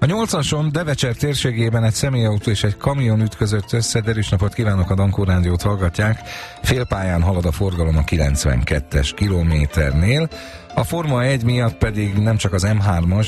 8-ason Devecser térségében egy személyautó és egy kamion ütközött össze. Derűs napot kívánok, a Dankó Rádiót hallgatják. Félpályán halad a forgalom a 92-es kilométernél. A Forma 1 miatt pedig nem csak az M3-as,